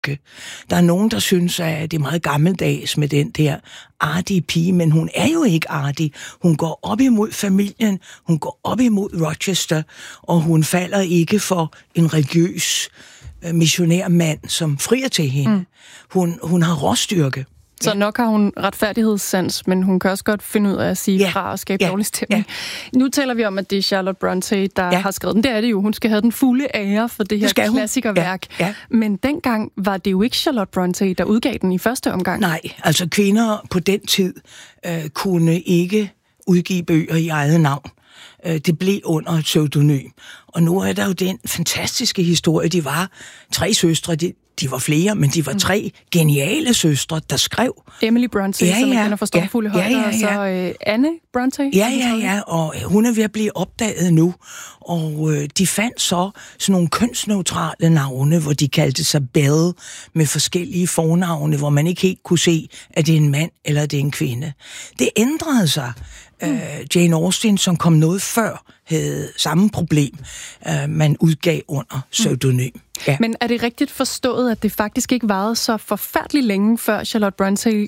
Der er nogen, der synes, at det er meget gammeldags med den der artige pige, men hun er jo ikke artig. Hun går op imod familien, hun går op imod Rochester, og hun falder ikke for en religiøs missionærmand, som frier til hende. Hun har råstyrke. Så nok har hun retfærdighedssans, men hun kan også godt finde ud af at sige fra og skabe dårlig stemning. Ja. Nu taler vi om, at det er Charlotte Brontë, der har skrevet den. Det er det jo. Hun skal have den fulde ære for det her klassikerværk. Ja. Men dengang var det jo ikke Charlotte Brontë, der udgav den i første omgang. Nej, altså kvinder på den tid kunne ikke udgive bøger i eget navn. Det blev under et pseudonym. Og nu er der jo den fantastiske historie. De var 3 søstre, de var flere, men de var 3 geniale søstre, der skrev. Emily Brontë, som man kender fra Stormfulde Højder, og så Anne Brontë. Ja, og hun er ved at blive opdaget nu. Og de fandt så sådan nogle kønsneutrale navne, hvor de kaldte sig Belle, med forskellige fornavne, hvor man ikke helt kunne se, at det er en mand eller det er en kvinde. Det ændrede sig. Jane Austen, som kom noget før, havde samme problem, man udgav under pseudonym. Ja. Men er det rigtigt forstået, at det faktisk ikke varede så forfærdeligt længe, før Charlotte Brontë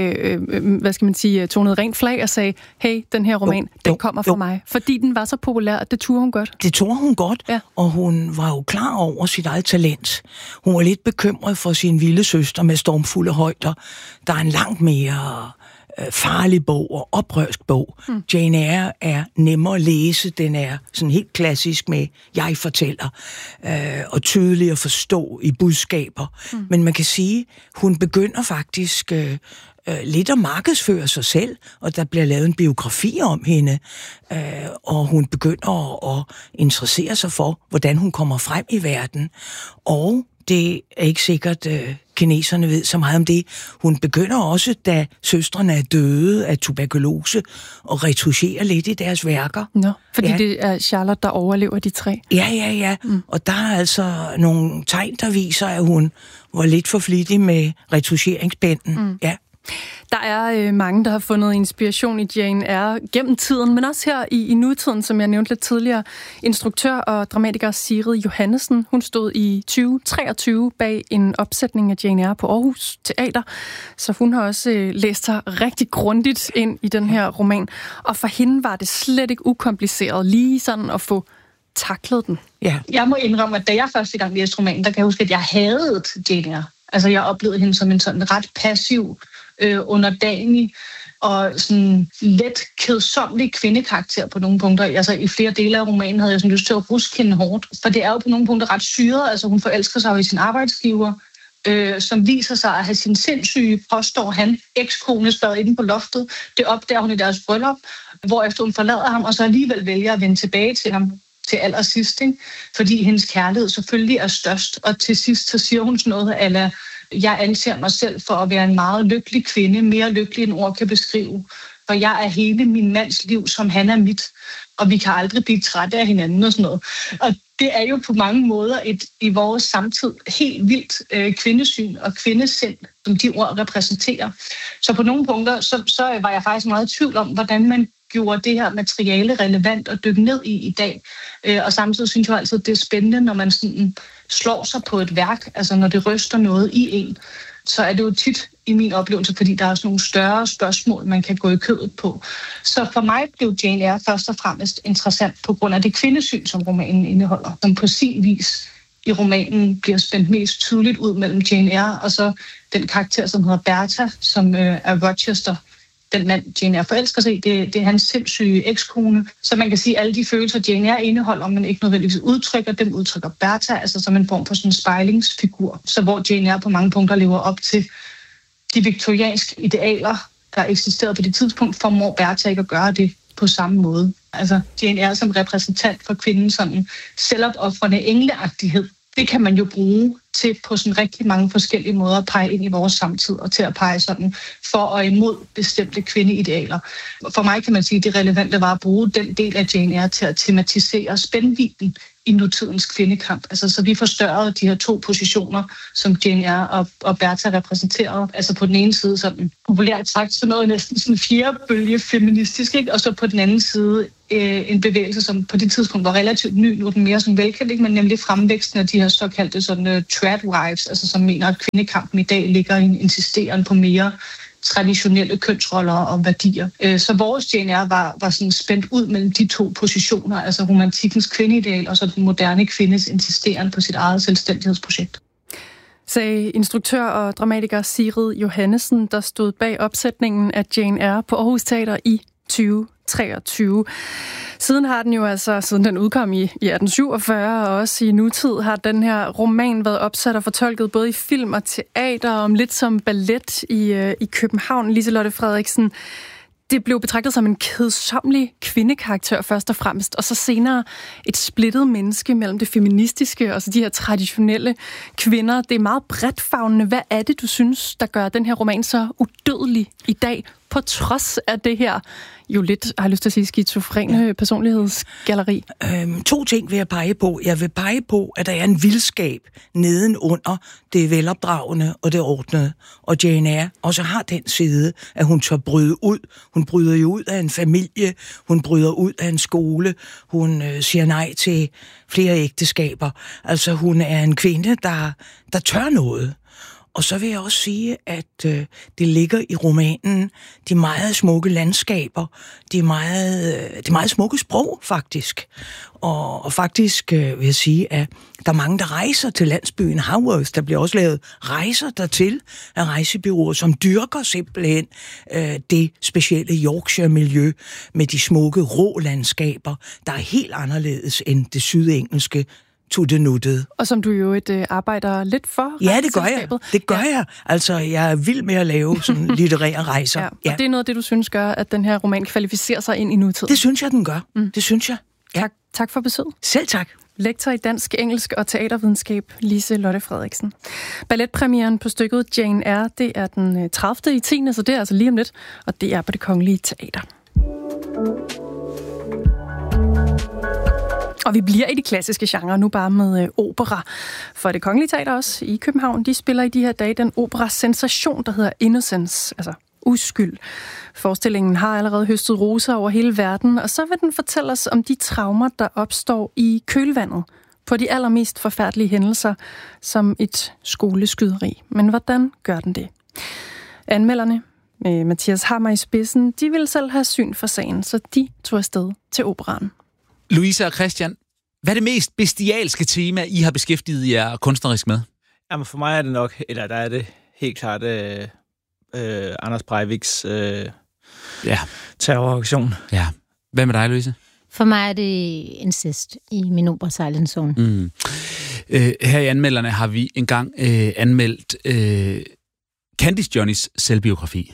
tonede rent flag og sagde, hey, den her roman, den kommer fra mig. Fordi den var så populær, at det turde hun godt. Det turde hun godt, og hun var jo klar over sit eget talent. Hun var lidt bekymret for sin vilde søster med Stormfulde Højder. Der er en langt mere farlig bog og oprørsk bog. Jane Eyre er nemmere at læse. Den er sådan helt klassisk med jeg fortæller, og tydelig at forstå i budskaber. Men man kan sige, hun begynder faktisk lidt at markedsføre sig selv, og der bliver lavet en biografi om hende, og hun begynder at interessere sig for, hvordan hun kommer frem i verden. Og det er ikke sikkert, kineserne ved så meget om det. Hun begynder også, da søstrene er døde af tuberkulose, at retouchere lidt i deres værker. Nå, fordi det er Charlotte, der overlever de 3. Ja. Og der er altså nogle tegn, der viser, at hun var lidt for flittig med retoucheringspænden. Ja. Der er mange, der har fundet inspiration i Jane Eyre gennem tiden, men også her i nutiden, som jeg nævnte lidt tidligere. Instruktør og dramatiker Sigrid Johannesen, hun stod i 2023 bag en opsætning af Jane Eyre på Aarhus Teater, så hun har også læst sig rigtig grundigt ind i den her roman. Og for hende var det slet ikke ukompliceret lige sådan at få taklet den. Ja. Jeg må indrømme, at da jeg første gang læste romanen, der kan jeg huske, at jeg hadede Jane Eyre. Altså jeg oplevede hende som en sådan ret passiv, underdanig og sådan let kedsomlig kvindekarakter på nogle punkter. Altså i flere dele af romanen havde jeg sådan lyst til at ruske hende hårdt, for det er jo på nogle punkter ret syret. Altså hun forelsker sig i sin arbejdsgiver, som viser sig at have sin sindssyge, påstår han, ekskone spadet inde på loftet. Det opdager hun i deres bryllup, hvorefter hun forlader ham, og så alligevel vælger at vende tilbage til ham til allersidst, ikke? Fordi hendes kærlighed selvfølgelig er størst. Og til sidst så siger hun sådan noget a la, jeg anser mig selv for at være en meget lykkelig kvinde, mere lykkelig end ord kan beskrive. For jeg er hele min mands liv, som han er mit. Og vi kan aldrig blive trætte af hinanden og sådan noget. Og det er jo på mange måder et i vores samtid helt vildt kvindesyn og kvindesind, som de ord repræsenterer. Så på nogle punkter, så var jeg faktisk meget i tvivl om, hvordan man gjorde det her materiale relevant at dykke ned i dag. Og samtidig synes jeg altid, det er spændende, når man sådan slår sig på et værk, altså når det ryster noget i en, så er det jo tit i min oplevelse, fordi der er sådan nogle større spørgsmål, man kan gå i kødet på. Så for mig blev Jane Eyre først og fremmest interessant på grund af det kvindesyn, som romanen indeholder, som på sin vis i romanen bliver spændt mest tydeligt ud mellem Jane Eyre og så den karakter, som hedder Bertha, som er Rochester, den mand, Jane Eyre forelsker sig i, det er hans sindssyge ekskone. Så man kan sige, at alle de følelser, Jane Eyre indeholder, men ikke nødvendigvis udtrykker, dem udtrykker Bertha, altså som en form for sådan en spejlingsfigur. Så hvor Jane Eyre på mange punkter lever op til de viktorianske idealer, der eksisterede på det tidspunkt, formår Bertha ikke at gøre det på samme måde. Altså Jane Eyre som repræsentant for kvindens sådan selvopoffrende engleagtighed, det kan man jo bruge til på sådan rigtig mange forskellige måder at pege ind i vores samtid, og til at pege sådan for og imod bestemte kvindeidealer. For mig kan man sige, at det relevante var at bruge den del af Jane Eyre til at tematisere spændvidden i nutidens kvindekamp. Altså, så vi forstørrede de her 2 positioner, som Jane Eyre og Bertha repræsenterede. Altså på den ene side sådan populært sagt, så noget næsten sådan 4. bølge feministisk, ikke? Og så på den anden side en bevægelse, som på det tidspunkt var relativt ny, nu er den mere sådan velkendt, men nemlig fremvæksten af de her såkaldte sådan tradwives, altså som mener, at kvindekampen i dag ligger i en insisteren på mere traditionelle kønsroller og værdier. Så vores Jane Eyre var sådan spændt ud mellem de to positioner, altså romantikkens kvindeideal og så den moderne kvindes insisteren på sit eget selvstændighedsprojekt. Sagde instruktør og dramatiker Sigrid Johannesen, der stod bag opsætningen af Jane Eyre på Aarhus Teater i 2023. Siden har den jo altså, siden den udkom i 1847, og også i nutid, har den her roman været opsat og fortolket både i film og teater, om lidt som ballet i København. Liselotte Frederiksen, det blev betragtet som en kedsommelig kvindekarakter først og fremmest, og så senere et splittet menneske mellem det feministiske og så de her traditionelle kvinder. Det er meget bredtfavnende. Hvad er det, du synes, der gør den her roman så udødelig i dag, på trods af det her jo lidt, har jeg lyst til at sige, skizofrene personlighedsgalleri? 2 ting vil jeg pege på. Jeg vil pege på, at der er en vildskab nedenunder det velopdragende og det ordnede. Og Jane Eyre også har den side, at hun tør bryde ud. Hun bryder jo ud af en familie, hun bryder ud af en skole, hun siger nej til flere ægteskaber. Altså hun er en kvinde, der tør noget. Og så vil jeg også sige, at det ligger i romanen de meget smukke landskaber, de meget smukke sprog, faktisk. Og faktisk vil jeg sige, at der er mange, der rejser til landsbyen Haworth. Der bliver også lavet rejser dertil af rejsebureauer, som dyrker simpelthen det specielle Yorkshire-miljø med de smukke rå landskaber, der er helt anderledes end det sydengelske tuttenuttede. Og som du jo arbejder lidt for. Ja, det gør jeg. Det gør jeg. Altså, jeg er vild med at lave sådan litterære rejser. Ja. Og det er noget af det, du synes gør, at den her roman kvalificerer sig ind i nutiden? Det synes jeg, den gør. Det synes jeg. Ja. Tak for besøget. Selv tak. Lektor i dansk, engelsk og teatervidenskab, Liselotte Frederiksen. Balletpremieren på stykket Jane Eyre, det er den 30. i 10. Så det er altså lige om lidt, og det er på Det Kongelige Teater. Og vi bliver i de klassiske genrer nu bare med opera. For Det Kongelige Teater også i København, de spiller i de her dage den opera-sensation, der hedder Innocence, altså uskyld. Forestillingen har allerede høstet roser over hele verden, og så vil den fortælle os om de traumer, der opstår i kølvandet på de allermest forfærdelige hændelser, som et skoleskyderi. Men hvordan gør den det? Anmelderne med Mathias Hammer i spidsen, de vil selv have syn for sagen, så de tog afsted til operaen. Louise og Christian, hvad er det mest bestialske tema, I har beskæftiget jer kunstnerisk med? Jamen for mig er det nok, eller der er det helt klart Anders Breiviks terroraktion. Ja. Hvad med dig, Louise? For mig er det incest i min opera Silent Zone. Her i Anmelderne har vi engang anmeldt Candice Johnnys selvbiografi.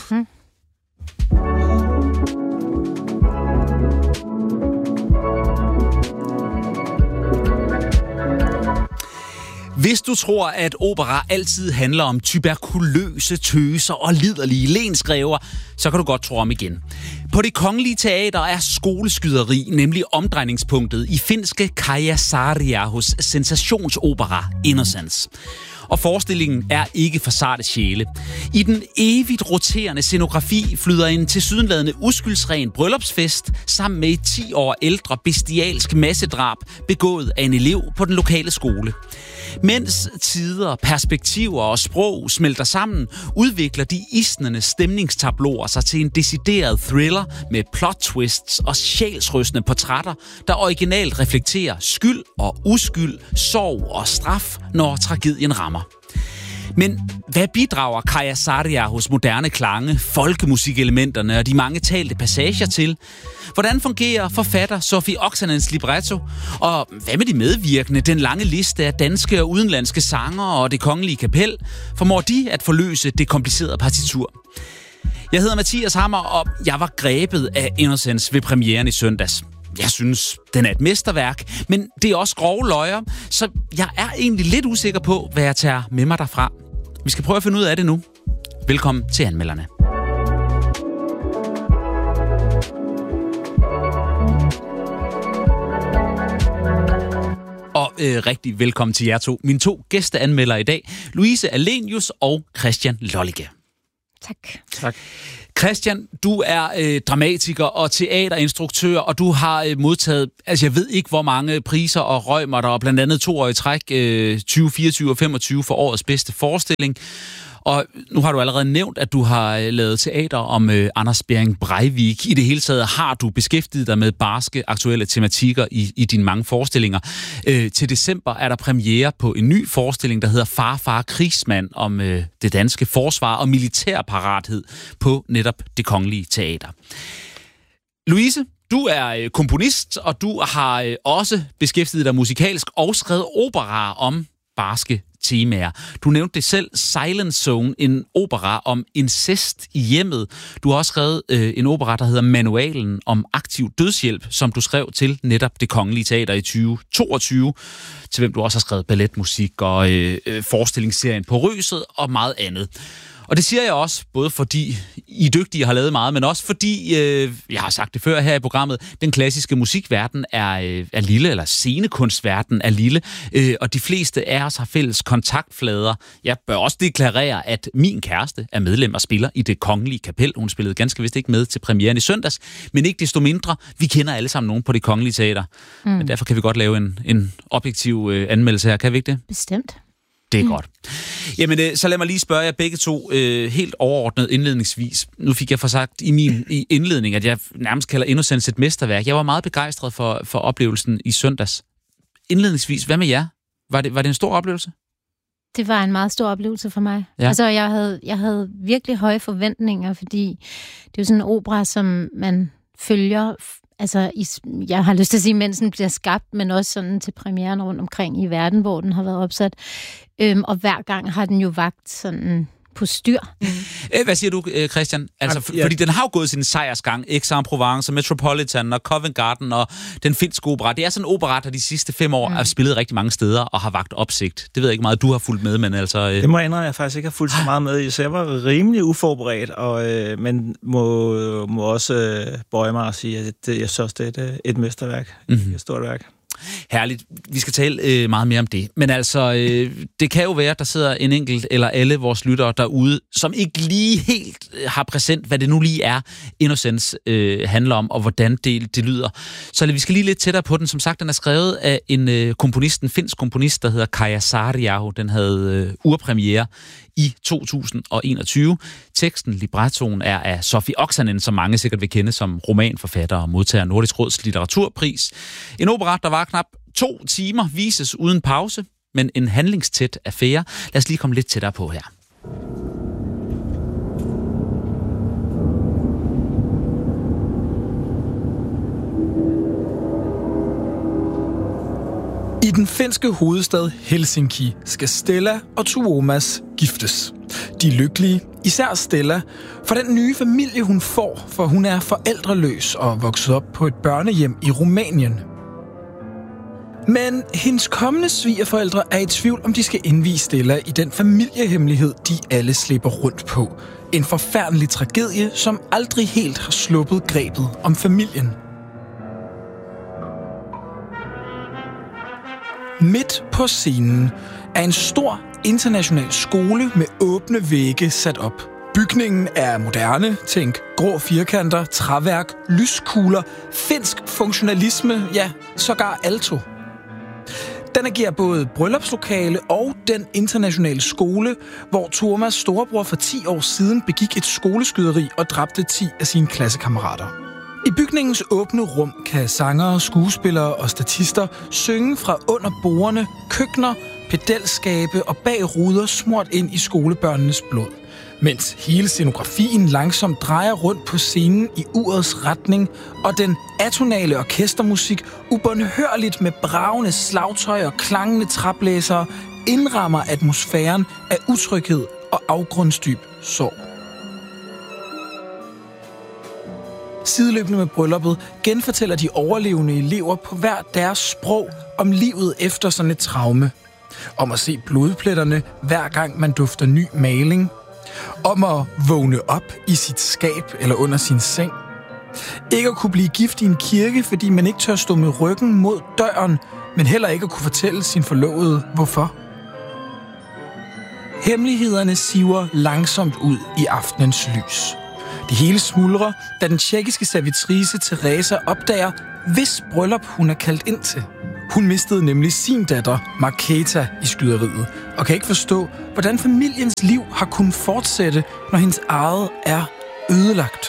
Hvis du tror, at opera altid handler om tuberkuløse tøser og liderlige lensgræver, så kan du godt tro om igen. På Det Kongelige Teater er skoleskyderi nemlig omdrejningspunktet i finske Kaija Saariahos sensationsopera Innocence. Og forestillingen er ikke for sarte sjæle. I den evigt roterende scenografi flyder en tilsyneladende uskyldsren bryllupsfest sammen med et 10 år ældre bestialsk massedrab begået af en elev på den lokale skole. Mens tider, perspektiver og sprog smelter sammen, udvikler de isnende stemningstabloer sig til en decideret thriller med plot twists og sjælsrystende portrætter, der originalt reflekterer skyld og uskyld, sorg og straf, når tragedien rammer. Men hvad bidrager Kaija Saariahos moderne klange, folkemusikelementerne og de mange talte passager til? Hvordan fungerer forfatter Sophie Oksanens libretto? Og hvad med de medvirkende, den lange liste af danske og udenlandske sangere og Det Kongelige Kapel? Formår de at forløse det komplicerede partitur? Jeg hedder Mathias Hammer, og jeg var grebet af Innocence ved premieren i søndags. Jeg synes, den er et mesterværk, men det er også grove løjer, så jeg er egentlig lidt usikker på, hvad jeg tager med mig derfra. Vi skal prøve at finde ud af det nu. Velkommen til Anmelderne. Og rigtig velkommen til jer to. Mine to gæsteanmeldere i dag, Louise Alenius og Christian Lollicke. Tak. Christian, du er dramatiker og teaterinstruktør, og du har modtaget, altså jeg ved ikke hvor mange priser og røgmer, og blandt andet 2 år i træk, 2024 og 25 for årets bedste forestilling. Og nu har du allerede nævnt, at du har lavet teater om Anders Behring Breivik. I det hele taget har du beskæftiget dig med barske aktuelle tematikker i dine mange forestillinger. Til december er der premiere på en ny forestilling, der hedder Far, krigsmand, om det danske forsvar og militærparathed på netop Det Kongelige Teater. Louise, du er komponist, og du har også beskæftiget dig musikalsk og skrevet operaer om barske temaer. Du nævnte det selv, Silent Zone, en opera om incest i hjemmet. Du har også skrevet en opera, der hedder Manualen om aktiv dødshjælp, som du skrev til netop Det Kongelige Teater i 2022, til hvem du også har skrevet balletmusik og forestillingsserien På Røset og meget andet. Og det siger jeg også, både fordi I dygtige har lavet meget, men også fordi, jeg har sagt det før her i programmet, den klassiske musikverden er lille, eller scenekunstverden er lille, og de fleste af os har fælles kontaktflader. Jeg bør også deklarere, at min kæreste er medlem og spiller i Det Kongelige Kapel. Hun spillede ganske vist ikke med til premieren i søndags, men ikke desto mindre, vi kender alle sammen nogen på Det Kongelige Teater. Men derfor kan vi godt lave en objektiv anmeldelse her, kan vi ikke det? Bestemt. Det er godt. Jamen, så lad mig lige spørge jer begge to helt overordnet indledningsvis. Nu fik jeg forsagt i min indledning, at jeg nærmest kalder Innocence et mesterværk. Jeg var meget begejstret for oplevelsen i søndags. Indledningsvis, hvad med jer? Var det en stor oplevelse? Det var en meget stor oplevelse for mig. Ja. Altså, jeg havde virkelig høje forventninger, fordi det er jo sådan en opera, som man følger. Altså, jeg har lyst til at sige, mens den bliver skabt, men også sådan til premieren rundt omkring i verden, hvor den har været opsat. Og hver gang har den jo vagt sådan på styr. Hvad siger du, Christian? Altså, fordi den har jo gået sin sejrsgang. Aix-en-Provence, Metropolitan og Covent Garden og den finske opera. Det er sådan en opera, der de sidste 5 år har spillet rigtig mange steder og har vagt opsigt. Det ved jeg ikke meget, du har fulgt med, men altså... Det må jeg indrømme, jeg faktisk ikke har fulgt så meget med i, så jeg var rimelig uforberedt, men må også bøje mig og sige, at jeg synes, det er et mesterværk. Et stort værk. Herligt. Vi skal tale meget mere om det. Men altså, det kan jo være, at der sidder en enkelt eller alle vores lyttere derude, som ikke lige helt har præsent, hvad det nu lige er, Innocence handler om, og hvordan det lyder. Så vi skal lige lidt tættere på den. Som sagt, den er skrevet af en finsk komponist, der hedder Kaija Saariaho. Den havde urpremiere i 2021. Teksten, librettoen, er af Sofi Oksanen, som mange sikkert vil kende som romanforfatter og modtager Nordisk Råds litteraturpris. En opera, der var knap 2 timer, vises uden pause, men en handlingstæt affære. Lad os lige komme lidt tættere på her. I den finske hovedstad Helsinki skal Stella og Tuomas giftes. De er lykkelige, især Stella, for den nye familie hun får, for hun er forældreløs og vokset op på et børnehjem i Rumænien. Men hendes kommende svigerforældre er i tvivl, om de skal indvie Stella i den familiehemmelighed, de alle slipper rundt på. En forfærdelig tragedie, som aldrig helt har sluppet grebet om familien. Midt på scenen er en stor international skole med åbne vægge sat op. Bygningen er moderne, tænk grå firkanter, træværk, lyskugler, finsk funktionalisme, ja, sågar alto. Den agerer både bryllupslokale og den internationale skole, hvor Tuomas storebror for 10 år siden begik et skoleskyderi og dræbte 10 af sine klassekammerater. I bygningens åbne rum kan sangere, skuespillere og statister synge fra under bordene, køkkener, pedalskabe og bag ruder smurt ind i skolebørnenes blod. Mens hele scenografien langsomt drejer rundt på scenen i urets retning, og den atonale orkestermusik ubønhørligt med bragende slagtøj og klangende traplæsere indrammer atmosfæren af utryghed og afgrundsdyb sorg. Sideløbende med brylluppet genfortæller de overlevende elever på hver deres sprog om livet efter sådan et traume. Om at se blodpletterne hver gang man dufter ny maling. Om at vågne op i sit skab eller under sin seng. Ikke at kunne blive gift i en kirke, fordi man ikke tør stå med ryggen mod døren, men heller ikke at kunne fortælle sin forlovede hvorfor. Hemmelighederne siver langsomt ud i aftenens lys. Det hele smuldrer, da den tjekkiske servitrice Teresa opdager, hvis bryllup hun er kaldt ind til. Hun mistede nemlig sin datter, Markéta, i skyderiet, og kan ikke forstå, hvordan familiens liv har kunnet fortsætte, når hendes eget er ødelagt.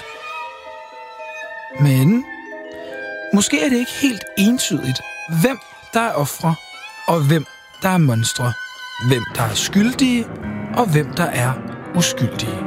Men måske er det ikke helt entydigt, hvem der er ofre, og hvem der er monstre. Hvem der er skyldige, og hvem der er uskyldige.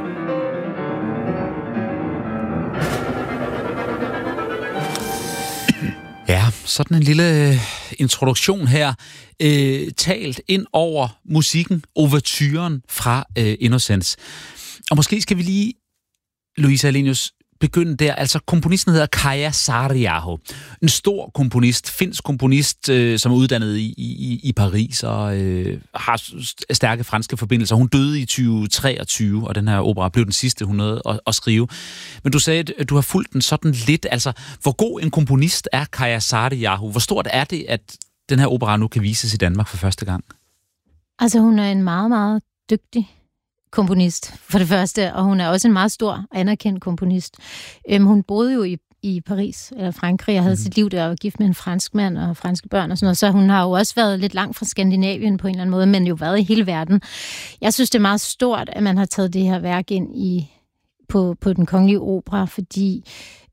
Ja, sådan en lille introduktion her, talt ind over musikken, ouverturen fra Innocence. Og måske skal vi lige, Louise Alenius, begynde der. Altså, komponisten hedder Kaija Saariaho. En stor komponist, finsk komponist, som er uddannet i Paris og har stærke franske forbindelser. Hun døde i 2023, og den her opera blev den sidste, hun nåede at skrive. Men du sagde, at du har fulgt den sådan lidt. Altså, hvor god en komponist er Kaija Saariaho? Hvor stort er det, at den her opera nu kan vises i Danmark for første gang? Altså, hun er en meget, meget dygtig komponist, for det første, og hun er også en meget stor, anerkendt komponist. Hun boede jo i Paris, eller Frankrig, og havde sit liv der, og gift med en fransk mand og franske børn og sådan noget, så hun har jo også været lidt langt fra Skandinavien på en eller anden måde, men jo været i hele verden. Jeg synes, det er meget stort, at man har taget det her værk ind på Den Kongelige Opera, fordi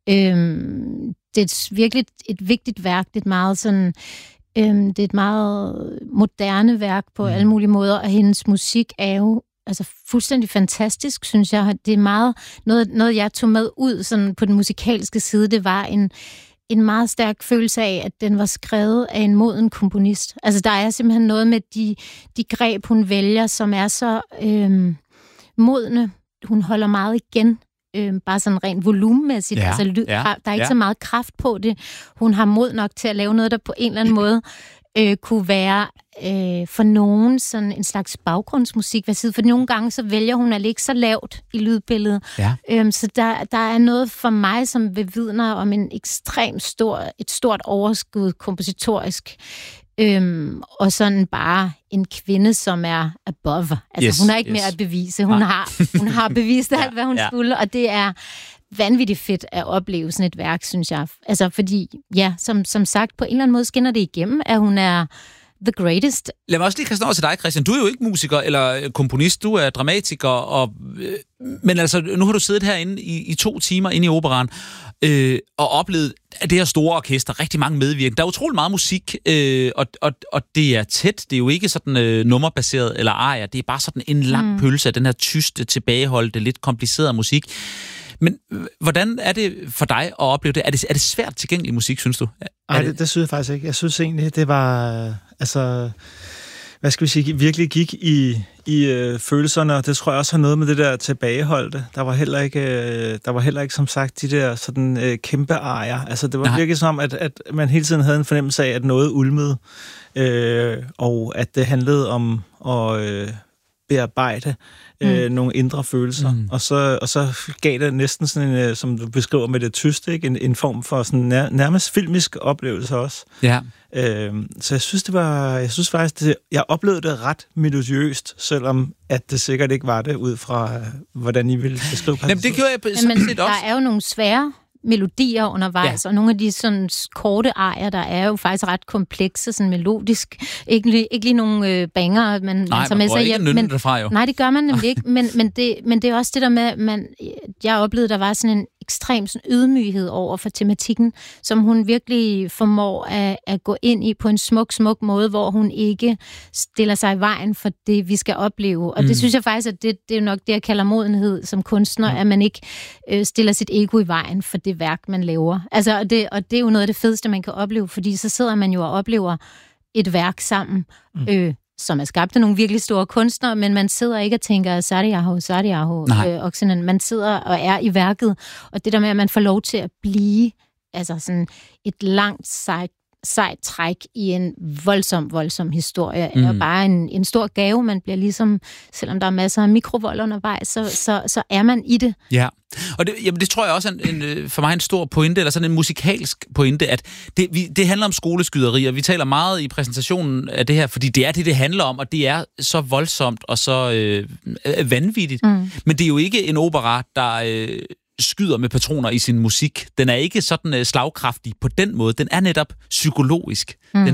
det er virkelig et vigtigt værk. Det er et meget sådan... det er et meget moderne værk på alle mulige måder, og hendes musik er jo altså fuldstændig fantastisk, synes jeg. Det er meget noget jeg tog med ud sådan på den musikalske side. Det var en meget stærk følelse af, at den var skrevet af en moden komponist. Altså, der er simpelthen noget med de greb, hun vælger, som er så modne. Hun holder meget igen. Bare sådan rent volumenmæssigt. Ja, altså, der er ikke så meget kraft på det. Hun har mod nok til at lave noget, der på en eller anden måde kunne være for nogen sådan en slags baggrundsmusik. For nogle gange så vælger hun at ligge så lavt i lydbilledet. Ja. Så der er noget for mig, som bevidner om en ekstremt stort overskud kompositorisk. Og sådan bare en kvinde, som er above. Altså, hun har ikke mere at bevise. Hun har bevist alt, hvad hun skulle, og det er vanvittigt fedt at opleve sådan et værk, synes jeg. Altså, fordi, som sagt, på en eller anden måde skinner det igennem, at hun er the greatest. Lad mig også lige kaste over til dig, Christian. Du er jo ikke musiker eller komponist, du er dramatiker, men altså, nu har du siddet herinde i 2 timer inde i operaen, og oplevet det her store orkester, rigtig mange medvirkende. Der er utrolig meget musik, og det er tæt. Det er jo ikke sådan nummerbaseret eller arier. Det er bare sådan en lang pølse af den her tyste, tilbageholdte, lidt komplicerede musik. Men hvordan er det for dig at opleve det? Er det svært tilgængelig musik, synes du? Nej, det synes jeg faktisk ikke. Jeg synes egentlig, det var, hvad skal vi sige, virkelig gik i følelserne, og det tror jeg også har noget med det der tilbageholdte. Der var heller ikke som sagt de der sådan kæmpe arier. Altså det var virkelig som at man hele tiden havde en fornemmelse af, at noget ulmede, og at det handlede om at bearbejde nogle indre følelser. Og så gav det næsten sådan en, som du beskriver med det tyste, ikke? En form for sådan nærmest filmisk oplevelse også. Ja. Så jeg synes faktisk, jeg oplevede det ret minutiøst, selvom at det sikkert ikke var det, ud fra hvordan I ville beskrive. Jamen, det gjorde jeg sådan set også. Der er jo nogle svære melodier undervejs, og nogle af de sådan korte arier, der er jo faktisk ret komplekse, sådan melodisk. Ikke lige nogle banger, man tager med sig hjem. Nej, det gør man nemlig ikke. Men det er også det der med, jeg oplevede, der var sådan en ekstrem sådan ydmyghed over for tematikken, som hun virkelig formår at gå ind i på en smuk måde, hvor hun ikke stiller sig i vejen for det, vi skal opleve. Og det synes jeg faktisk, at det er nok det, jeg kalder modenhed som kunstner, at man ikke stiller sit ego i vejen for det værk, man laver. Altså, og det er jo noget af det fedeste, man kan opleve, fordi så sidder man jo og oplever et værk sammen, som er skabt af nogle virkelig store kunstnere, men man sidder ikke og tænker, Saariaho, Oksinen. Man sidder og er i værket, og det der med, at man får lov til at blive altså sådan et langt, sejt træk i en voldsom historie. Det er bare en stor gave. Man bliver ligesom, selvom der er masser af mikrovold undervejs, så er man i det. Ja, og det tror jeg også er for mig en stor pointe, eller sådan en musikalsk pointe, at det handler om skoleskyderi, og vi taler meget i præsentationen af det her, fordi det er det handler om, og det er så voldsomt og så vanvittigt. Men det er jo ikke en opera, der skyder med patroner i sin musik. Den er ikke sådan slagkraftig på den måde. Den er netop psykologisk. Den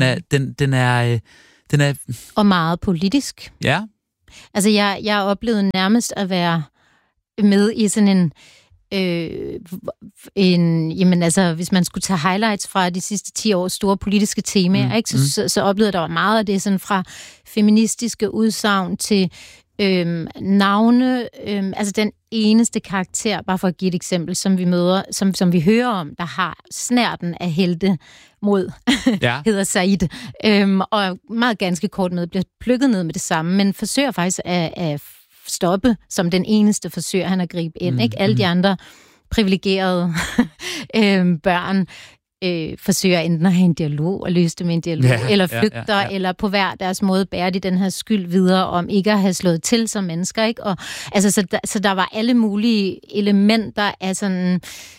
er og meget politisk. Ja. Altså, jeg oplevede nærmest at være med i sådan jamen altså, hvis man skulle tage highlights fra de sidste 10 års store politiske temaer, ikke? Så oplevede der var meget af det sådan fra feministiske udsagn til navne, altså den eneste karakter, bare for at give et eksempel, som vi møder, som vi hører om, der har snærten af helte mod, hedder Said, og meget ganske kort med, bliver plukket ned med det samme, men forsøger faktisk at stoppe, som den eneste forsøger han at gribe ind, ikke? Alle de andre privilegerede børn forsøger enten at have en dialog og løse det med en dialog, eller flygter, eller på hver deres måde bærer de den her skyld videre om ikke at have slået til som mennesker, ikke? Og, altså, så der var alle mulige elementer af sådan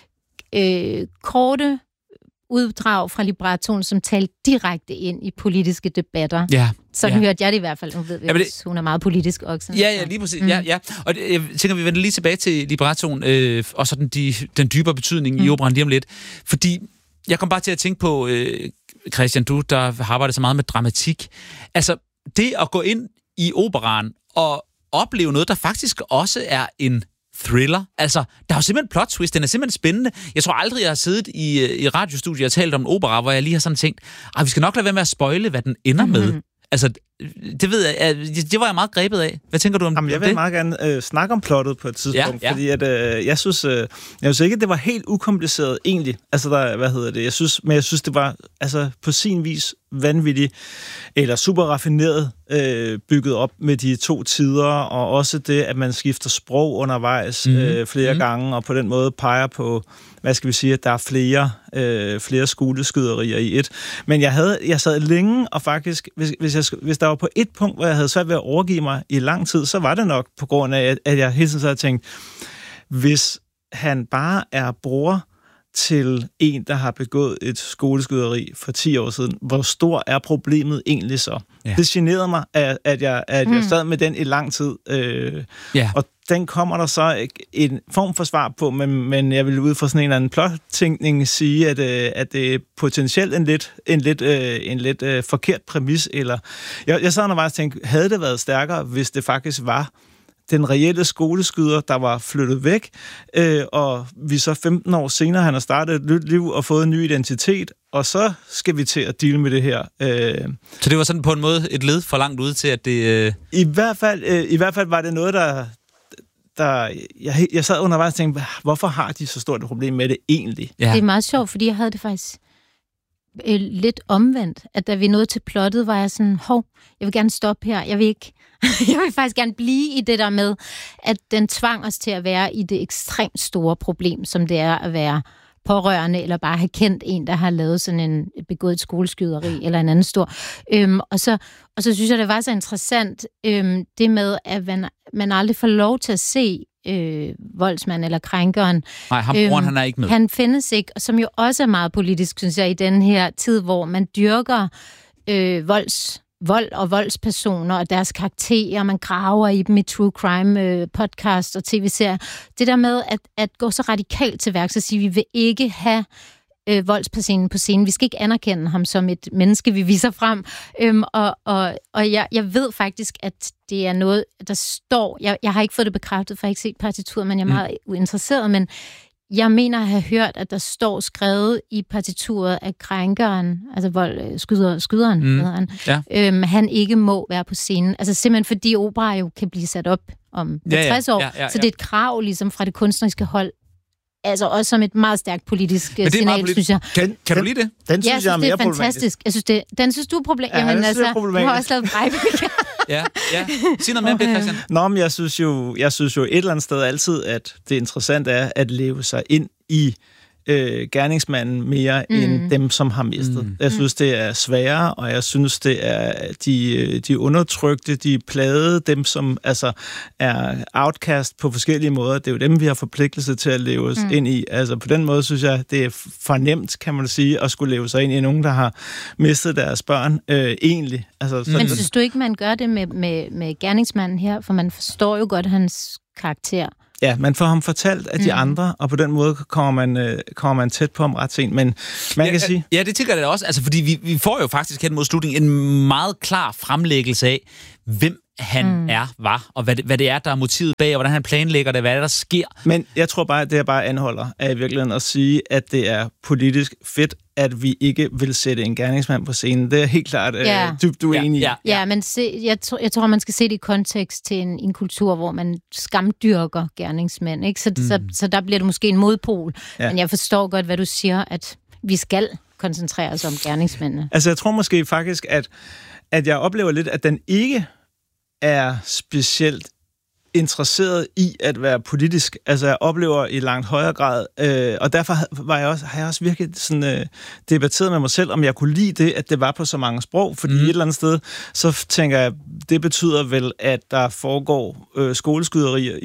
korte uddrag fra librettoen, som talte direkte ind i politiske debatter. Ja. Sådan hørte jeg det i hvert fald. Nu ved vi, hun er meget politisk også. Ja, lige præcis. Ja. Og jeg tænker, vi vender lige tilbage til librettoen, og så den dybere betydning i operaen lige om lidt. Fordi jeg kom bare til at tænke på, Christian, du, der har arbejdet så meget med dramatik. Altså, det at gå ind i operaen og opleve noget, der faktisk også er en thriller. Altså, der er jo simpelthen plot twist. Den er simpelthen spændende. Jeg tror aldrig, jeg har siddet i radiostudiet og talt om en opera, hvor jeg lige har sådan tænkt, vi skal nok lade være med at spoile, hvad den ender med. Altså, det ved jeg, det var jeg meget grebet af. Hvad tænker du om det? Jeg vil meget gerne snakke om plottet på et tidspunkt, fordi at, jeg synes ikke, det var helt ukompliceret egentlig. Altså, jeg synes, det var altså på sin vis vanvittigt, eller super raffineret bygget op med de to tider, og også det, at man skifter sprog undervejs flere gange, og på den måde peger på, hvad skal vi sige, at der er flere skoleskyderier i et. Men jeg sad længe, og faktisk, hvis der var på et punkt, hvor jeg havde svært ved at overgive mig i lang tid, så var det nok på grund af, at jeg hele tiden havde tænkt, hvis han bare er bror til en, der har begået et skoleskyderi for 10 år siden, hvor stor er problemet egentlig så? Ja. Det generede mig, at jeg sad med den i lang tid. Og den kommer der så en form for svar på, men jeg vil ud fra sådan en eller anden plottænkning sige, at det er potentielt en lidt forkert præmis. Eller jeg sad undervejs og tænkte, havde det været stærkere, hvis det faktisk var den reelle skoleskyder, der var flyttet væk, og vi så 15 år senere, han har startet et nyt liv og fået en ny identitet, og så skal vi til at deale med det her. Så det var sådan på en måde et led for langt ude til, at det... I hvert fald var det noget, jeg sad undervejs og tænkte, hvorfor har de så stort et problem med det egentlig? Ja. Det er meget sjovt, fordi jeg havde det faktisk lidt omvendt, at da vi nåede til plottet, var jeg sådan, jeg vil gerne stoppe her, jeg vil faktisk gerne blive i det der med, at den tvang os til at være i det ekstremt store problem, som det er at være pårørende, eller bare have kendt en, der har lavet sådan begået et skoleskyderi, eller en anden stor. Og så synes jeg, det var så interessant, det med, at man aldrig får lov til at se voldsmanden eller krænkeren. Nej, broren, han er ikke med. Han findes ikke, og som jo også er meget politisk, synes jeg, i den her tid, hvor man dyrker vold og voldspersoner og deres karakterer, man graver i dem i true crime podcast og tv-serier. Det der med at gå så radikalt til værks og sige, vi vil ikke have voldspersonen på scenen. Vi skal ikke anerkende ham som et menneske, vi viser frem. Og jeg ved faktisk, at det er noget, der står... Jeg har ikke fået det bekræftet, for jeg har ikke set partituret, men jeg er meget uinteresseret, men jeg mener at have hørt, at der står skrevet i partituret af krænkeren, altså skyderen, hedder han, han ikke må være på scenen. Altså simpelthen fordi opera jo kan blive sat op om 50 år, så det er et krav ligesom fra det kunstneriske hold. Altså også som et meget stærkt politisk signal, synes jeg. Kan du lide det? Den synes jeg er mere det er fantastisk. Jeg synes, den synes du er problematisk. Ja, jamen altså, du har også lavet Breivik. Ja. Sig noget mere om det, Christian. Nå, men jeg synes jo et eller andet sted altid, at det interessante er at leve sig ind i gerningsmanden mere end dem, som har mistet. Jeg synes, det er sværere, og jeg synes, det er de undertrykte, de plagede, dem, som altså er outcast på forskellige måder. Det er jo dem, vi har forpligtelse til at leve os ind i. Altså på den måde synes jeg, det er fornemt, kan man sige, at skulle leve sig ind i nogen, der har mistet deres børn egentlig. Altså, men synes du ikke, man gør det med gerningsmanden her? For man forstår jo godt hans karakter. Ja, man får ham fortalt af de andre, og på den måde kommer man tæt på ham ret sent. Men man kan sige... Ja, det tænker jeg da også. Altså, fordi vi får jo faktisk hen mod slutningen en meget klar fremlæggelse af, hvem han var, og hvad det er, der er motivet bag, og hvordan han planlægger det, hvad der sker. Men jeg tror bare, at det jeg bare anholder, er i virkeligheden at sige, at det er politisk fedt, at vi ikke vil sætte en gerningsmand på scenen. Det er helt klart dybt uenig i. Ja, men jeg tror, man skal se det i kontekst til en kultur, hvor man skamdyrker gerningsmænd, ikke? Så der bliver det måske en modpol. Ja. Men jeg forstår godt, hvad du siger, at vi skal koncentrere os om gerningsmændene. Altså, jeg tror måske faktisk, at jeg oplever lidt, at den ikke er specielt interesseret i at være politisk. Altså, jeg oplever i langt højere grad, og derfor har jeg også virkelig sådan, debatteret med mig selv, om jeg kunne lide det, at det var på så mange sprog, fordi et eller andet sted, så tænker jeg, det betyder vel, at der foregår skoleskyderier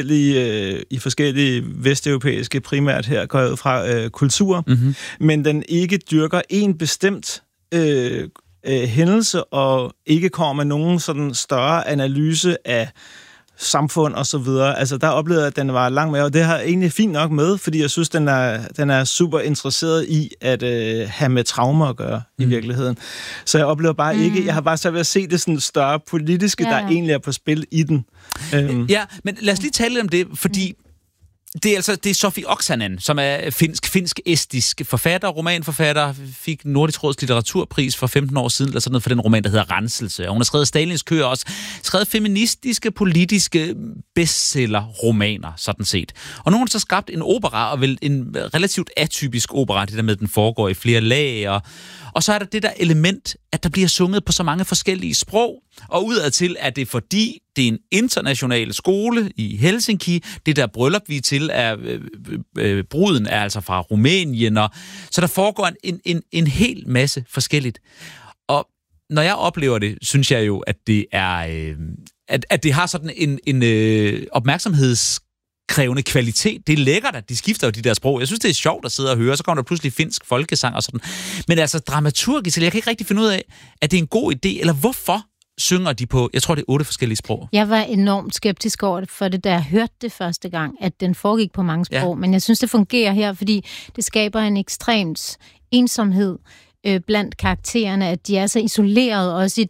i forskellige vesteuropæiske, primært her går jeg ud fra kulturer, men den ikke dyrker en bestemt hændelse, og ikke kommer med nogen sådan større analyse af samfund og så videre. Altså, der oplevede jeg, at den var langt mere, og det har egentlig fint nok med, fordi jeg synes, den er super interesseret i at have med traumer at gøre i virkeligheden. Så jeg oplever bare ikke, jeg har bare svært ved at se det sådan større politiske, der egentlig er på spil i den. Ja, men lad os lige tale lidt om det, fordi det er Sofi Oksanen, som er finsk-estisk forfatter, romanforfatter, fik Nordisk Råds litteraturpris for 15 år siden, eller sådan noget, for den roman, der hedder Renselse. Og hun har skrevet Stalins køer også. Skrevet feministiske, politiske bestseller-romaner, sådan set. Og nu har hun så skabt en opera, og vel en relativt atypisk opera, det der med, den foregår i flere lag, og så er der det der element, at der bliver sunget på så mange forskellige sprog, og udadtil er det fordi, det er en international skole i Helsinki. Det der bryllup, vi er til, bruden er altså fra Rumænien, og så der foregår en hel masse forskelligt. Og når jeg oplever det, synes jeg jo, at det er, at det har sådan en opmærksomhedskrævende kvalitet. Det er lækkert, at de skifter jo de der sprog. Jeg synes, det er sjovt at sidde og høre. Så kommer der pludselig finsk folkesang og sådan. Men altså dramaturgisk, jeg kan ikke rigtig finde ud af, at det er en god idé, eller hvorfor synger de på, jeg tror, det er 8 forskellige sprog. Jeg var enormt skeptisk over det, for det, da jeg hørte det første gang, at den foregik på mange sprog. Men jeg synes, det fungerer her, fordi det skaber en ekstremt ensomhed blandt karaktererne, at de er så isoleret også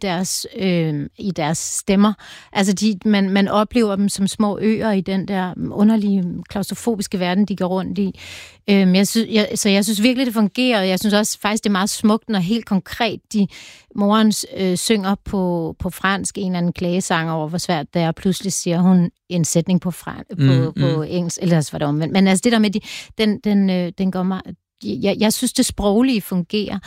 i deres stemmer. Altså, man oplever dem som små øer i den der underlige klaustrofobiske verden, de går rundt i. Så jeg synes virkelig, det fungerer. Jeg synes også faktisk, det er meget smukt, når helt konkret moren synger på fransk en eller anden klagesang over, hvor svært det er. Pludselig siger hun en sætning på engelsk, ellers var det omvendt. Men altså det der med, den går meget... Jeg synes, det sproglige fungerer.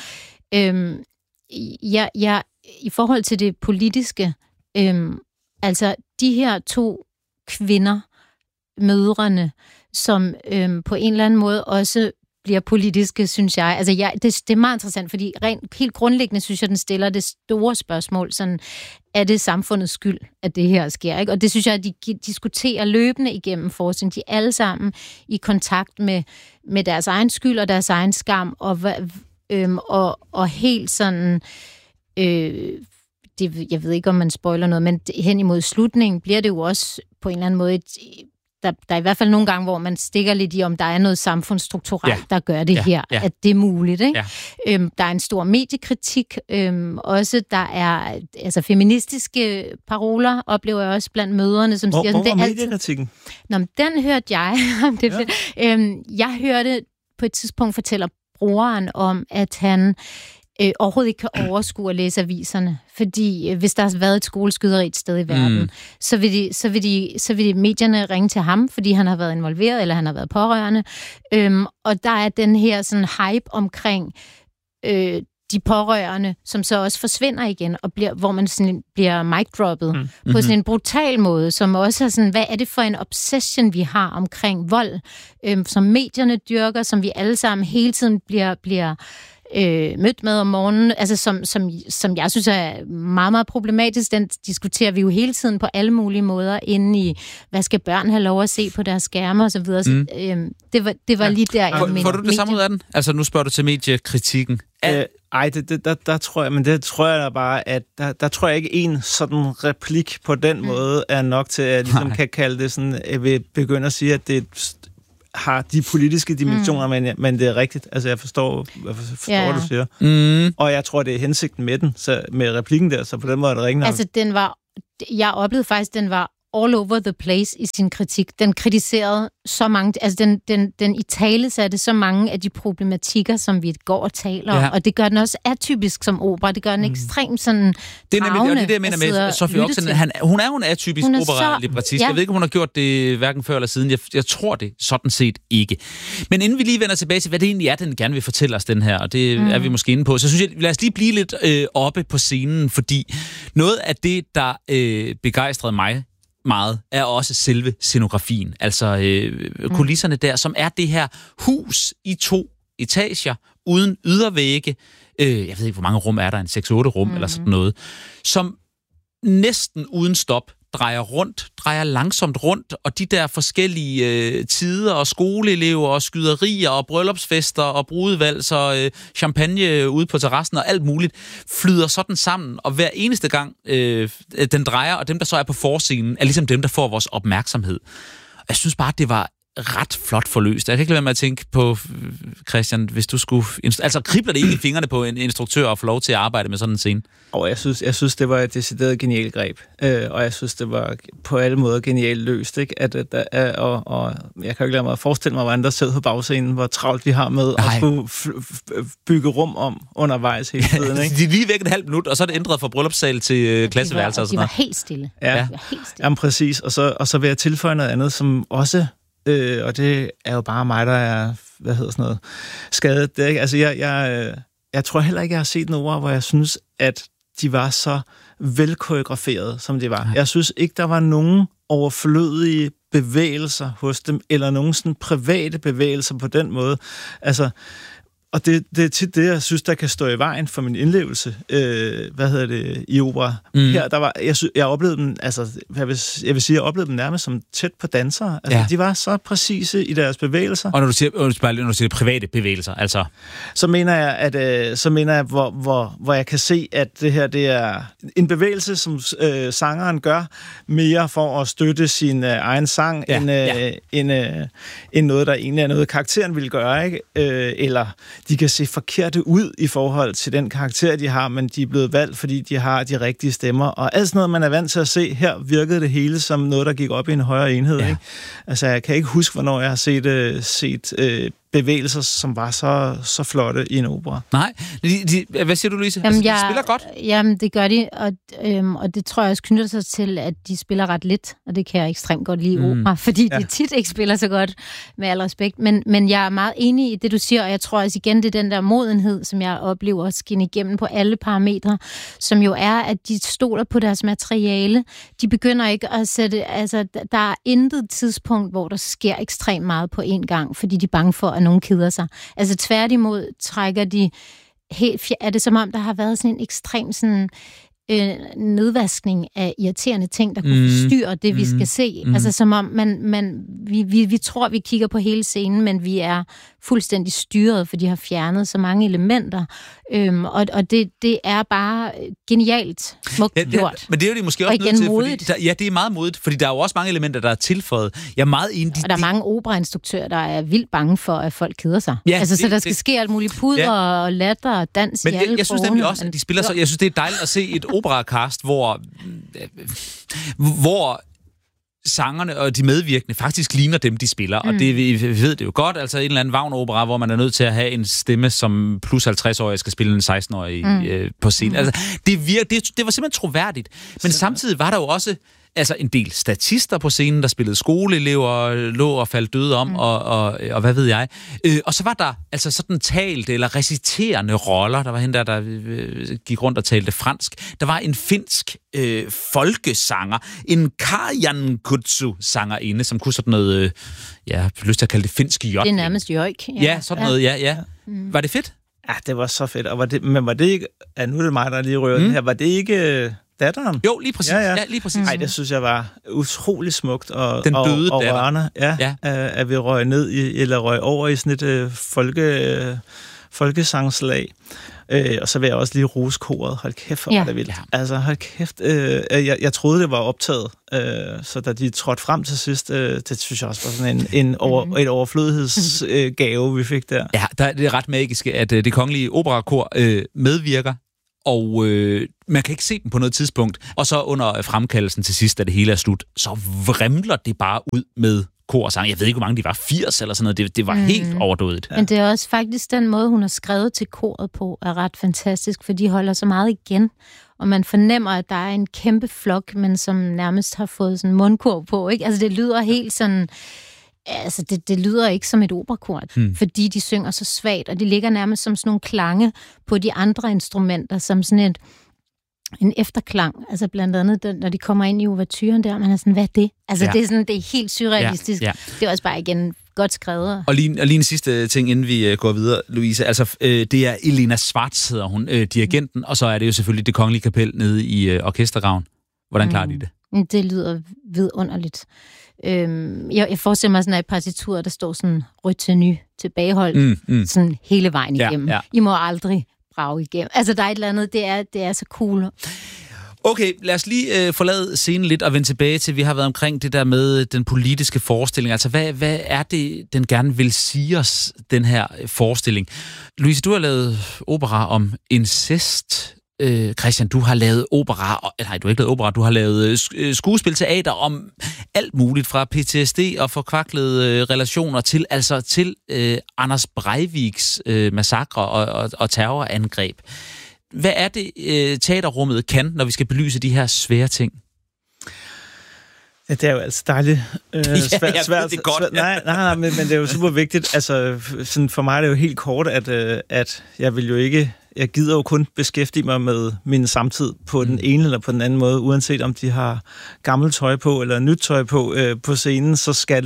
I forhold til det politiske, altså de her 2 kvinder, mødrene, som på en eller anden måde også bliver politiske, synes jeg. Altså det er meget interessant, fordi helt grundlæggende synes jeg, den stiller det store spørgsmål, sådan, er det samfundets skyld, at det her sker? Ikke? Og det synes jeg, at de diskuterer løbende igennem forskning. De er alle sammen i kontakt med deres egen skyld og deres egen skam, og helt sådan... jeg ved ikke, om man spoiler noget, men hen imod slutningen bliver det jo også på en eller anden måde der er i hvert fald nogle gange, hvor man stikker lidt i, om der er noget samfundsstrukturelt, der gør det her, at det er muligt. Ikke? Ja. Der er en stor mediekritik. Også der er altså feministiske paroler, oplever jeg også blandt mødrene, som siger... Hvor er mediekritikken? Nå, den hørte jeg. Jeg hørte på et tidspunkt fortæller broren om, at han overhovedet ikke kan overskue at læse aviserne. Fordi hvis der har været et skoleskyderi et sted i verden, så vil medierne ringe til ham, fordi han har været involveret, eller han har været pårørende. Og der er den her sådan hype omkring de pårørende, som så også forsvinder igen, og hvor man sådan bliver mic-droppet på sådan en brutal måde, som også er sådan, hvad er det for en obsession, vi har omkring vold, som medierne dyrker, som vi alle sammen hele tiden bliver mødt med om morgenen, altså som jeg synes er meget, meget problematisk. Den diskuterer vi jo hele tiden på alle mulige måder inde i, hvad skal børn have lov at se på deres skærme og så videre. Så, det var lige der, jeg mener. Får du det samme ud af den? Altså, nu spørger du til mediekritikken. Der tror jeg, men det tror jeg da bare, at der tror jeg ikke en sådan replik på den måde er nok til, at jeg ligesom kan kalde det sådan, jeg vil begynde at sige, at det har de politiske dimensioner, men det er rigtigt. Altså, jeg forstår hvad du siger. Og jeg tror, det er hensigten med den, så med replikken der, så på den måde er det rigtigt. Altså, jeg oplevede faktisk, den var all over the place i sin kritik. Den kritiserede så mange, altså den italesatte så mange af de problematikker, som vi går og taler om, og det gør den også atypisk som opera. Det gør den ekstremt sådan det er nemlig det, jeg mener med Sofie Oksanen. Hun er jo en atypisk opera-librettist. Jeg ved ikke, om hun har gjort det hverken før eller siden. Jeg tror det sådan set ikke. Men inden vi lige vender tilbage til, hvad det egentlig er, den gerne vil fortælle os, den her, og det er vi måske inde på, så synes jeg, lad os lige blive lidt oppe på scenen, fordi noget af det, der begejstrede mig meget, er også selve scenografien. Altså kulisserne der, som er det her hus i 2 etager, uden ydervægge. Jeg ved ikke, hvor mange rum er der, en 6-8 rum eller sådan noget, som næsten uden stop drejer langsomt rundt, og de der forskellige tider og skoleelever og skyderier og bryllupsfester og brudevalser og champagne ude på terrassen og alt muligt flyder sådan sammen, og hver eneste gang den drejer, og dem, der så er på forscenen, er ligesom dem, der får vores opmærksomhed. Jeg synes bare, det var ret flot forløst. Jeg kan ikke lade være med at tænke på, Christian, hvis du skulle... Altså, kribler det ikke i fingrene på en instruktør at få lov til at arbejde med sådan en scene? Og jeg synes, det var et decideret genialt greb. Og jeg synes, det var på alle måder genialt løst. Ikke? Og jeg kan jo ikke lade mig at forestille mig, hvordan der sidder på bagscenen, hvor travlt vi har med at skulle bygge rum om undervejs hele tiden. Ikke? De er lige væk et halvt minut, og så er det ændret fra bryllupssal til klasseværelser og sådan noget. De var helt stille. Ja. Jamen præcis. Og så vil jeg tilføje noget andet, som også... og det er jo bare mig, der er, skadet. Det er ikke? Altså, jeg tror heller ikke, jeg har set en opera, hvor jeg synes, at de var så velkoreograferet, som de var. Jeg synes ikke, der var nogen overflødige bevægelser hos dem, eller nogen sådan private bevægelser på den måde. Altså, og det er tit det, jeg synes, der kan stå i vejen for min indlevelse, i opera. Her, der var, jeg oplevede dem, altså, jeg vil sige, jeg oplevede dem nærmest som tæt på dansere. Altså, de var så præcise i deres bevægelser. Og når du siger private bevægelser, altså? Så mener jeg, hvor jeg kan se, at det her, det er en bevægelse, som sangeren gør mere for at støtte sin egen sang, end noget, der egentlig er noget, karakteren ville gøre, ikke? Eller de kan se forkerte ud i forhold til den karakter, de har, men de er blevet valgt, fordi de har de rigtige stemmer. Og alt sådan noget, man er vant til at se, her virkede det hele som noget, der gik op i en højere enhed. Ja. Ikke? Altså, jeg kan ikke huske, hvornår jeg har set bevægelser, som var så flotte i en opera. Nej. Hvad siger du, Louise? De spiller godt? Jamen, det gør de, og det tror jeg også knytter sig til, at de spiller ret lidt, og det kan jeg ekstremt godt lide i opera, fordi de tit ikke spiller så godt, med al respekt. Men jeg er meget enig i det, du siger, og jeg tror også igen, det er den der modenhed, som jeg oplever at skinne igennem på alle parametre, som jo er, at de stoler på deres materiale. De begynder ikke at sætte... Altså, der er intet tidspunkt, hvor der sker ekstremt meget på én gang, fordi de er bange for, at nogen keder sig. Altså tværtimod trækker de helt... Er det som om, der har været sådan en ekstrem sådan, nedvaskning af irriterende ting, der kunne forstyrre det, vi skal se. Altså som om vi tror, vi kigger på hele scenen, men vi er fuldstændig styret, for de har fjernet så mange elementer. Og det er bare genialt smukt gjort. Men det er jo måske også nødt til, fordi det er meget modigt, fordi der er jo også mange elementer, der er tilføjet. Jeg er meget enig. Og der er mange operainstruktører, der er vildt bange for, at folk keder sig. Ja, altså, så der skal ske alt muligt puder og latter og dans i alle Men jeg synes nemlig også, at de spiller så... Jeg synes, det er dejligt at se et operakast, hvor sangerne og de medvirkende faktisk ligner dem, de spiller. Og det, vi ved det jo godt, altså en eller anden Wagner-opera, hvor man er nødt til at have en stemme, som plus 50-årig skal spille en 16-årig på scenen. Altså, det var simpelthen troværdigt. Men samtidig var der jo også altså en del statister på scenen, der spillede skoleelever, lå og faldt døde om, og hvad ved jeg. Og så var der altså sådan talte eller reciterende roller. Der var hende der gik rundt og talte fransk. Der var en finsk folkesanger, en Karjan Kutsu-sangerinde, som kunne sådan noget, jeg har lyst til at kalde det finsk jok. Det er nærmest jok. Ja, sådan noget, ja. Var det fedt? Ja, det var så fedt. Og var det ikke... Ja, nu er det mig, der lige rører den her. Var det ikke datteren? Jo, lige præcis. Ja, lige præcis. Ej, det synes jeg var utrolig smukt og rørende. Ja. At vi røg ned eller røg over i sådan et folkesangslag. Og så vil jeg også lige rose koret. Hold kæft, hvor var det vildt. Ja. Altså, hold kæft. Jeg troede, det var optaget. Så da de trådte frem til sidst, det synes jeg også var sådan en overflødighedsgave, vi fik der. Ja, det er ret magisk, at det kongelige operakor medvirker, og man kan ikke se dem på noget tidspunkt. Og så under fremkaldelsen til sidst, da det hele er slut, så vrimler det bare ud med kor og sang. Jeg ved ikke, hvor mange de var, 80 eller sådan noget. Det var helt overdådigt. Men det er også faktisk den måde, hun har skrevet til koret på, er ret fantastisk, for de holder så meget igen. Og man fornemmer, at der er en kæmpe flok, men som nærmest har fået sådan mundkurv på, ikke? Altså, det lyder helt sådan... Altså, det lyder ikke som et operakor, fordi de synger så svagt, og de ligger nærmest som sådan nogle klange på de andre instrumenter, som sådan en efterklang. Altså, blandt andet, når de kommer ind i ouverturen der, man er sådan, hvad er det? Altså, det er helt surrealistisk. Ja. Det er også bare igen godt skrevet. Og lige en sidste ting, inden vi går videre, Louise. Altså, det er Elena Schwartz, hedder hun, dirigenten, og så er det jo selvfølgelig Det Kongelige Kapel nede i Orkestergraven. Hvordan klarer de det? Det lyder vidunderligt. Jeg forestiller mig sådan, at i partituret, der står sådan retenue tilbageholdt, sådan hele vejen igennem. Ja. I må aldrig brage igennem. Altså, der er et eller andet, det er så cool. Okay, lad os lige forlade scenen lidt og vende tilbage til, vi har været omkring det der med den politiske forestilling. Altså, hvad er det, den gerne vil sige os, den her forestilling? Louise, du har lavet opera om incest. Christian, du har lavet opera, nej, du har ikke lavet opera, du har lavet skuespilteater om alt muligt, fra PTSD og forkvaklede relationer til Anders Breiviks massakre og terrorangreb. Hvad er det, teaterrummet kan, når vi skal belyse de her svære ting? Ja, det er jo altså dejligt svært. Det er godt. Nej, men det er jo super vigtigt. Altså, sådan for mig er det jo helt kort, at jeg vil jo ikke... Jeg gider jo kun beskæftige mig med min samtid på den ene eller på den anden måde, uanset om de har gammelt tøj på eller nyt tøj på scenen, så skal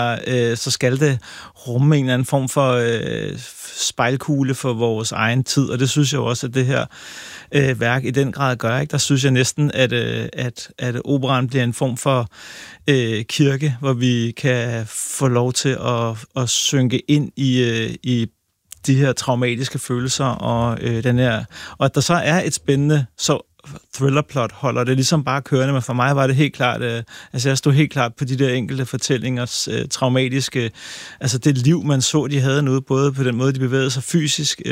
det rumme en eller anden form for spejlkugle for vores egen tid, og det synes jeg jo også, at det her værk i den grad gør. Ikke? Der synes jeg næsten, at operaen bliver en form for kirke, hvor vi kan få lov til at synke ind i de her traumatiske følelser, og og at der så er et spændende thrillerplot, holder det ligesom bare kørende, men for mig var det helt klart, jeg stod helt klart på de der enkelte fortællingers traumatiske, altså det liv, man så, de havde noget, både på den måde, de bevægede sig fysisk,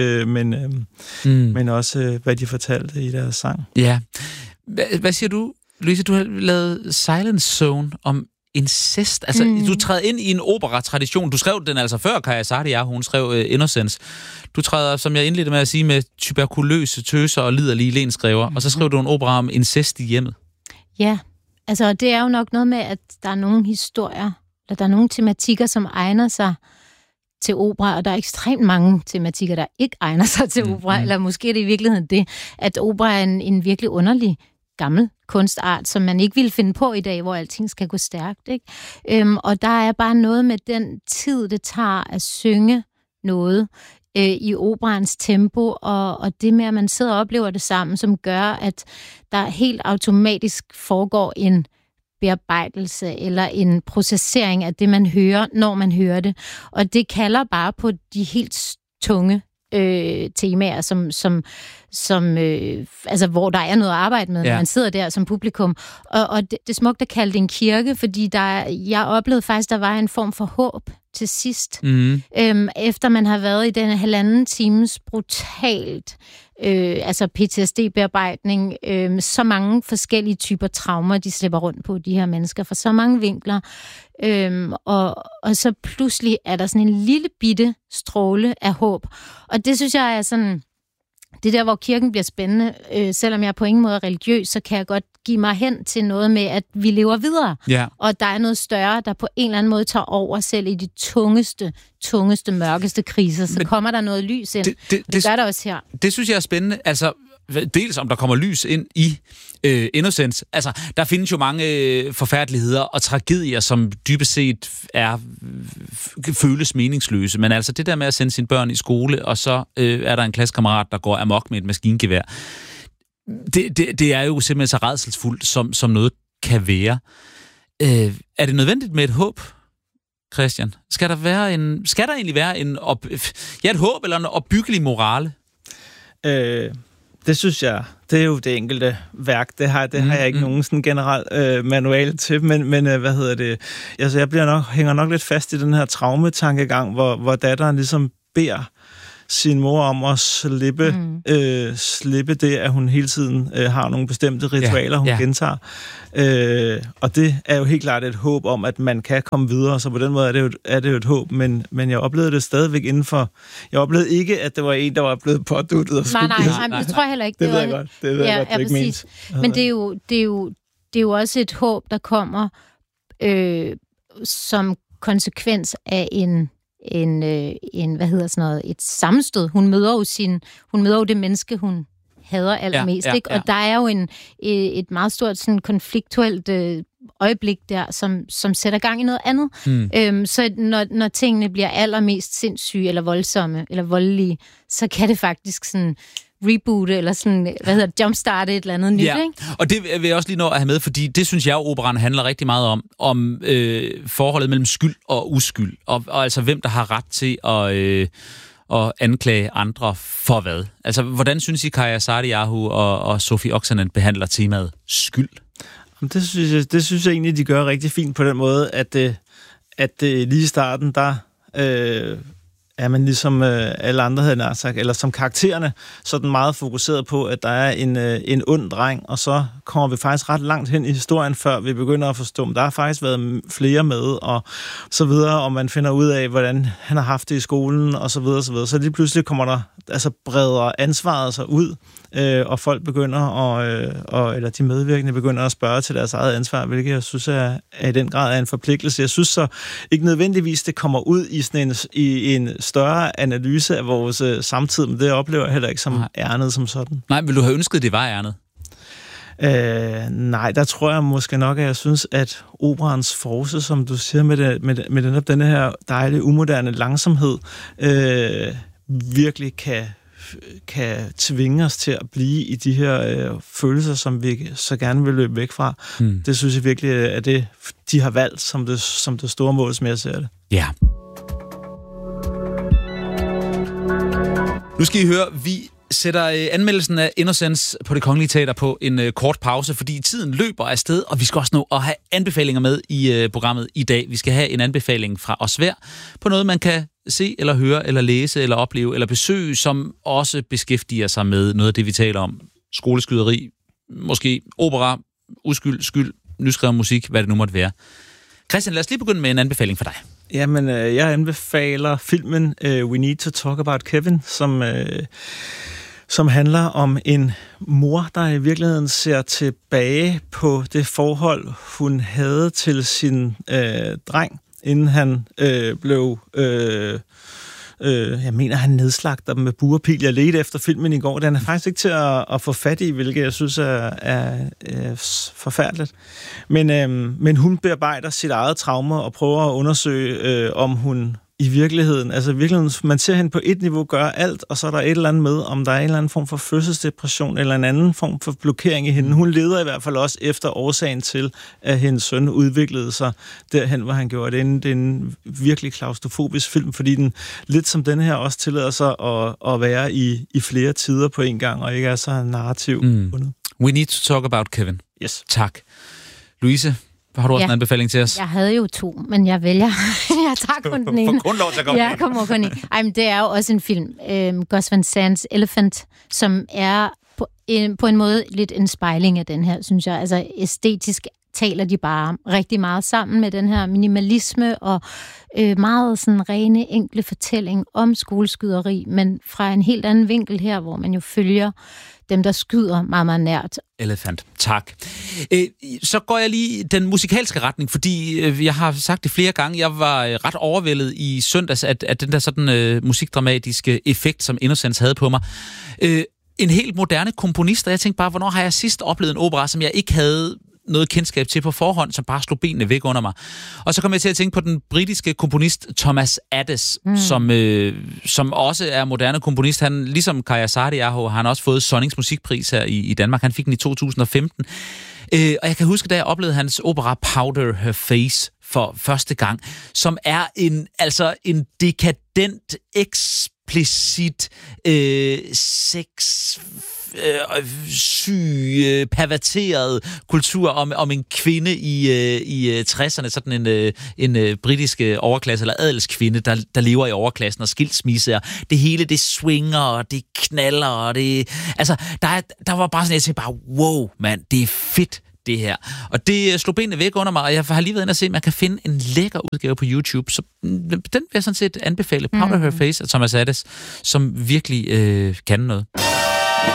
men også, hvad de fortalte i deres sang. Ja. Hvad siger du, Louise? Du har lavet Silence Zone om incest. Altså, du træder ind i en opera-tradition. Du skrev den altså før, Kaja Saardia, hun skrev Innocence. Du træder, som jeg indledte med at sige, med tuberkuløse tøser og liderlige lenskræver, og så skrev du en opera om incest i hjemmet. Ja, altså det er jo nok noget med, at der er nogle historier, eller der er nogle tematikker, som egner sig til opera, og der er ekstremt mange tematikker, der ikke egner sig til opera, eller måske er det i virkeligheden det, at opera er en virkelig underlig gammel kunstart, som man ikke ville finde på i dag, hvor alting skal gå stærkt, ikke? Og der er bare noget med den tid, det tager at synge noget i operaens tempo, og det med, at man sidder og oplever det sammen, som gør, at der helt automatisk foregår en bearbejdelse eller en processering af det, man hører, når man hører det. Og det kalder bare på de helt tunge temaer, altså hvor der er noget at arbejde med, når man sidder der som publikum. Og det er smukt at kalde det en kirke, fordi jeg oplevede faktisk, der var en form for håb til sidst. Efter man har været i den 1,5 times brutalt altså PTSD-bearbejdning, så mange forskellige typer traumer, de slipper rundt på, de her mennesker, fra så mange vinkler. Og så pludselig er der sådan en lille bitte stråle af håb. Og det synes jeg er sådan det der, hvor kirken bliver spændende, selvom jeg på ingen måde er religiøs, så kan jeg godt give mig hen til noget med, at vi lever videre. Ja. Og der er noget større, der på en eller anden måde tager over selv i de tungeste, mørkeste kriser. Så kommer der noget lys ind. Det gør der også her. Det synes jeg er spændende. Altså, dels om der kommer lys ind i Innocence. Altså, der findes jo mange forfærdeligheder og tragedier, som dybest set føles meningsløse. Men altså, det der med at sende sine børn i skole, og så er der en klassekammerat, der går amok med et maskingevær. Det er jo simpelthen så rædselsfuldt, som noget kan være. Er det nødvendigt med et håb, Christian? Skal der egentlig være et håb eller en opbyggelig morale? Det synes jeg, det er jo det enkelte værk. Det har jeg ikke nogen sådan generel manual til, men Altså, jeg hænger nok lidt fast i den her traumetankegang, hvor datteren ligesom beder sin mor om at slippe det, at hun hele tiden har nogle bestemte ritualer, hun gentager. Og det er jo helt klart et håb om, at man kan komme videre, så på den måde er det jo et håb, men jeg oplevede det stadigvæk indenfor. Jeg oplevede ikke, at det var en, der var blevet påduttet og Nej, det tror jeg heller ikke. Det ved jeg godt. Det ved jeg godt, det ikke ment. Men det er jo også et håb, der kommer som konsekvens af et sammenstød. Hun møder jo det menneske, hun hader allermest, ikke? Og der er jo et meget stort sådan konfliktuelt øjeblik der, som sætter gang i noget andet. Så når tingene bliver allermest sindssyge eller voldsomme eller voldelige, så kan det faktisk sådan reboote, eller sådan, jumpstarte et eller andet nyt, ikke? Og det vil jeg også lige nå at have med, fordi det synes jeg, at operaen handler rigtig meget om forholdet mellem skyld og uskyld, og altså hvem der har ret til at anklage andre for hvad. Altså, hvordan synes I, Kaja Saardiahu og Sofie Oksanen behandler temaet skyld? Det synes jeg egentlig, de gør rigtig fint på den måde, at lige i starten, der er man ligesom alle andre havde nær sagt, eller som karaktererne, så er den meget fokuseret på, at der er en ond dreng, og så kommer vi faktisk ret langt hen i historien, før vi begynder at forstå, at der har faktisk været flere med, og så videre, og man finder ud af, hvordan han har haft det i skolen, og så videre, så videre. Så lige pludselig kommer der, altså breder ansvaret sig ud, og folk begynder eller de medvirkende begynder at spørge til deres eget ansvar, hvilket jeg synes er i den grad er en forpligtelse. Jeg synes så ikke nødvendigvis, det kommer ud i sådan en større analyse af vores samtid, men det oplever jeg heller ikke som ærnet som sådan. Nej, vil du have ønsket, det var ærnet? Nej, der tror jeg måske nok, at jeg synes, at operans force, som du siger, med den her dejlige, umoderne langsomhed, virkelig kan tvinge os til at blive i de her følelser, som vi så gerne vil løbe væk fra. Det synes jeg virkelig er det, de har valgt som det store mål, som jeg ser det. Ja. Nu skal I høre, vi sætter anmeldelsen af Innocence på Det Kongelige Teater på en kort pause, fordi tiden løber afsted, og vi skal også nå at have anbefalinger med i programmet i dag. Vi skal have en anbefaling fra os hver på noget, man kan se, eller høre, eller læse, eller opleve, eller besøge, som også beskæftiger sig med noget af det, vi taler om. Skoleskyderi, måske opera, uskyld, skyld, nyskrevet musik, hvad det nu måtte være. Christian, lad os lige begynde med en anbefaling for dig. Jamen, jeg anbefaler filmen We Need to Talk About Kevin, som handler om en mor, der i virkeligheden ser tilbage på det forhold, hun havde til sin dreng, inden han blev... jeg mener, han nedslagter dem med burpil. Jeg ledte efter filmen i går. Den er faktisk ikke til at få fat i, hvilket jeg synes er forfærdeligt. Men hun bearbejder sit eget traume og prøver at undersøge, om hun i virkeligheden, man ser hende på et niveau gøre alt, og så er der et eller andet med, om der er en eller anden form for fødselsdepression, eller en anden form for blokering i hende. Hun leder i hvert fald også efter årsagen til, at hendes søn udviklede sig derhen, hvor han gjorde det. Det er en virkelig klaustrofobisk film, fordi den, lidt som den her, også tillader sig at være i flere tider på en gang, og ikke er så narrativ. We need to talk about Kevin. Yes. Tak. Louise, har du også en anbefaling til os? Jeg havde jo 2, men jeg vælger. Jeg tager kun den ene. For kun lov til at komme ind. Ja, kommer kun ind. Ej, men det er jo også en film, Gus Van Sant's Elephant, som er på en måde lidt en spejling af den her, synes jeg. Altså æstetisk taler de bare rigtig meget sammen med den her minimalisme og meget sådan rene, enkle fortælling om skoleskyderi, men fra en helt anden vinkel her, hvor man jo følger dem, der skyder meget, meget nært. Elefant. Tak. Så går jeg lige den musikalske retning, fordi jeg har sagt det flere gange. Jeg var ret overvældet i søndags, at den der sådan musikdramatiske effekt, som Innocence havde på mig. En helt moderne komponist, og jeg tænkte bare, hvornår har jeg sidst oplevet en opera, som jeg ikke havde noget kendskab til på forhånd, som bare slog benene væk under mig. Og så kom jeg til at tænke på den britiske komponist Thomas Adès, som også er moderne komponist. Han, ligesom Kaja Saarinen, har han også fået Sonnings musikpris her i Danmark. Han fik den i 2015. Og jeg kan huske, da jeg oplevede hans opera Powder Her Face for første gang, som er en dekadent, eksplicit syg, perverteret kultur om en kvinde i 60'erne, sådan en britisk overklasse eller adelskvinde, der lever i overklassen og skilsmisse, og det hele, det swinger, og det knaller, og det... Altså, der var bare sådan, jeg tænkte bare, wow, mand, det er fedt, det her. Og det slog benene væk under mig, og jeg har lige været inde og se, at man kan finde en lækker udgave på YouTube. Så den vil jeg sådan set anbefale. Powder Her Face af Thomas Adès, som virkelig kan noget.